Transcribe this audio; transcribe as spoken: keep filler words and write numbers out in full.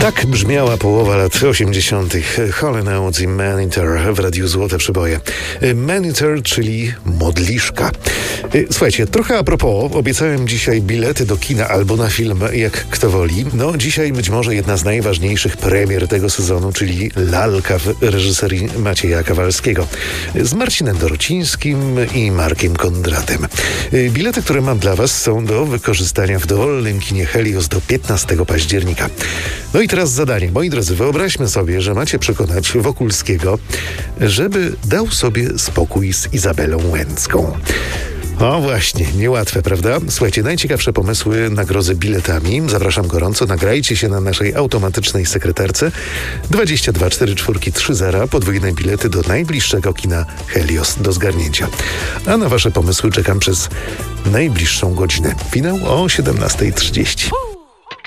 Tak brzmiała połowa lat osiemdziesiątych. Hall and Oates i Man-Eater w Radiu Złote Przyboje. Man-Eater, czyli modliszka. Słuchajcie, trochę a propos, obiecałem dzisiaj bilety do kina albo na film, jak kto woli. No, dzisiaj być może jedna z najważniejszych premier tego sezonu, czyli Lalka w reżyserii Macieja Kawalskiego. Z Marcinem Dorocińskim i Markiem Kondratem. Bilety, które mam dla was, są do wykorzystania w dowolnym kinie Helios do piętnastego października. No i teraz zadanie. Moi drodzy, wyobraźmy sobie, że macie przekonać Wokulskiego, żeby dał sobie spokój z Izabelą Łęcką. O właśnie, niełatwe, prawda? Słuchajcie, najciekawsze pomysły nagrodzę biletami. Zapraszam gorąco, nagrajcie się na naszej automatycznej sekretarce dwadzieścia dwa czterdzieści cztery trzydzieści, podwójne bilety do najbliższego kina Helios do zgarnięcia. A na wasze pomysły czekam przez najbliższą godzinę. Finał o siedemnasta trzydzieści.